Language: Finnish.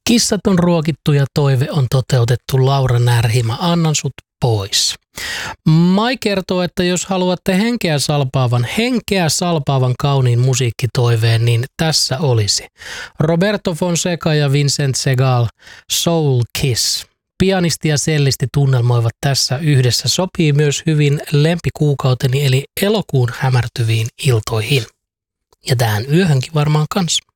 Kissat on ruokittu ja toive on toteutettu. Laura Närhimä, annan sut pois. Mai kertoo, että jos haluatte henkeä salpaavan kauniin musiikkitoiveen, niin tässä olisi. Roberto Fonseca ja Vincent Segal, Soul Kiss. Pianisti ja sellisti tunnelmoivat tässä yhdessä. Sopii myös hyvin lempikuukauteni eli elokuun hämärtyviin iltoihin. Ja tähän yöhönkin varmaan kanssa.